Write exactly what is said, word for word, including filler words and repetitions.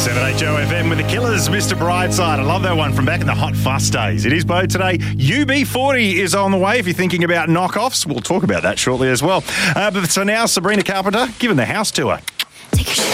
seven H O F M with the Killers, Mister Brightside. I love that one from back in the Hot Fuss days. It is Bo today. U B forty is on the way if you're thinking about knockoffs. We'll talk about that shortly as well. Uh, but for now, Sabrina Carpenter giving the house tour. Take your